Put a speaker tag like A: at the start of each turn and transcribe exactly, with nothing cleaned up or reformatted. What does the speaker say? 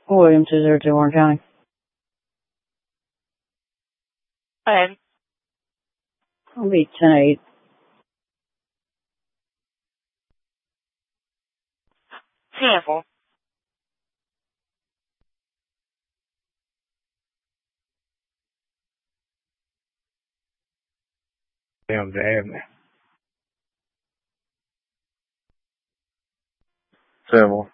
A: William two zero two, Warren County.
B: Go ahead.
A: I'll be ten eight.
B: Careful.
C: Damn, damn. Several.